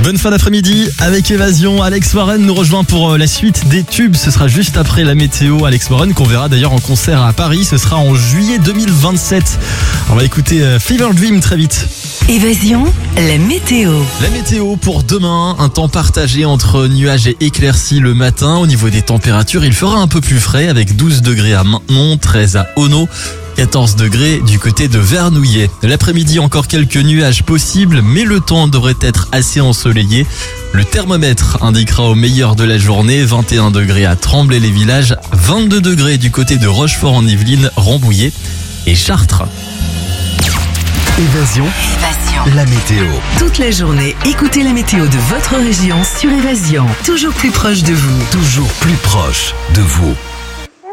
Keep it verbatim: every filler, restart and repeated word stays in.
Bonne fin d'après-midi avec Évasion. Alex Warren nous rejoint pour la suite des tubes. Ce sera juste après la météo. Alex Warren qu'on verra d'ailleurs en concert à Paris. Ce sera en juillet deux mille vingt-sept. On va écouter Fever Dream très vite. Évasion, la météo. La météo pour demain, un temps partagé entre nuages et éclaircies le matin. Au niveau des températures, il fera un peu plus frais avec douze degrés à Maintenon, treize à Auneau, quatorze degrés du côté de Vernouillet. L'après-midi, encore quelques nuages possibles, mais le temps devrait être assez ensoleillé. Le thermomètre indiquera au meilleur de la journée vingt et un degrés à Tremblay-les-Villages, vingt-deux degrés du côté de Rochefort-en-Yvelines, Rambouillet et Chartres. Évasion, Évasion. la météo. Toute la journée, écoutez la météo de votre région sur Évasion. Toujours plus proche de vous. Toujours plus proche de vous.